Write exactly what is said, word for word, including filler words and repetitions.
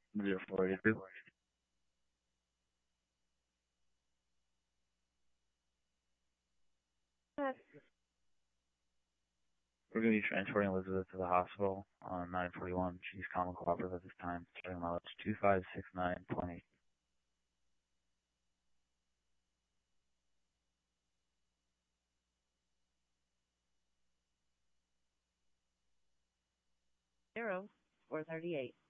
zero four eight two. Uh, We're going to be transferring Elizabeth to the hospital on nine forty-one. She's calm and cooperative at this time. Starting mileage two five six nine point eight. zero four thirty-eight.